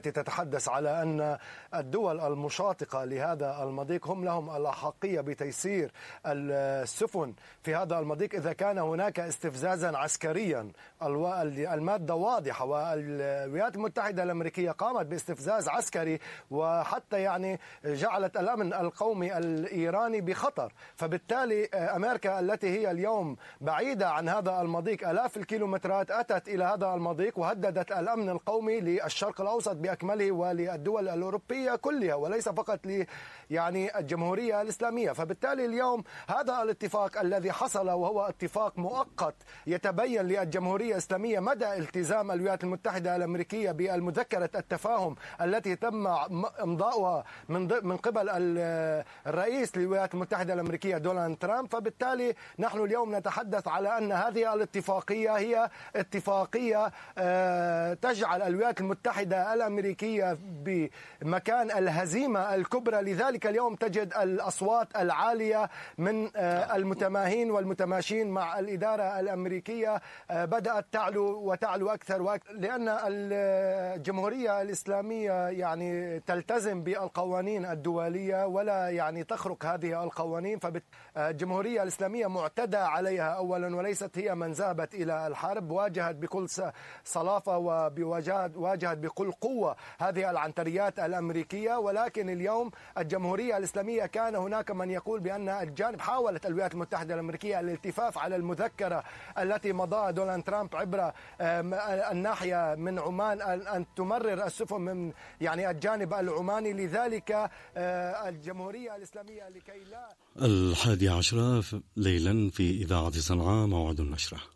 التي تتحدث على أن الدول المشاطقة لهذا المضيق هم لهم الأحقية بتيسير السفن في هذا المضيق إذا كان هناك استفزازا عسكريا. المادة واضحة، والولايات المتحدة الأمريكية قامت باستفزاز عسكري وحتى يعني جعلت الأمن القومي الإيراني بخطر. فبالتالي أمريكا التي هي اليوم بعيدة عن هذا المضيق آلاف الكيلومترات أتت إلى هذا المضيق وهددت الأمن القومي للشرق الأوسط بأكمله وللدول الأوروبية كلها، وليس فقط يعني الجمهورية الإسلامية. فبالتالي اليوم هذا الاتفاق الذي حصل وهو اتفاق مؤقت يتبين للجمهورية الإسلامية مدى التزام الولايات المتحدة الأمريكية بالمذكرة التفاهم التي تم إمضاؤها من قبل الرئيس للولايات المتحدة الأمريكية دونالد ترامب. فبالتالي نحن اليوم نتحدث على أن هذه الاتفاقية هي اتفاقية تجعل الولايات المتحدة الأمريكية بمكان الهزيمة الكبرى. لذلك اليوم تجد الأصوات العالية من المتماهين والمتماشين مع الإدارة الأمريكية بدأت تعلو وتعلو أكثر وأكثر، لأن الجمهورية الإسلامية يعني تلتزم بالقوانين الدولية ولا يعني تخرق هذه القوانين. فالجمهورية الإسلامية معتدى عليها أولا، وليست هي من ذهبت إلى الحرب. واجهت بكل صلافة وواجهت بكل قوة هذه العنتريات الأمريكية. ولكن اليوم الجمهورية الإسلامية كان هناك من يقول بأن الجانب حاولت الولايات المتحدة الأمريكية الالتفاف على المذكرة التي مضاها دونالد ترامب عبر الناحية من عمان أن تمرر السفن من يعني الجانب العماني. لذلك الجمهورية الإسلامية لكي لا 11:00 ليلا في إذاعة صنعاء موعد النشرة.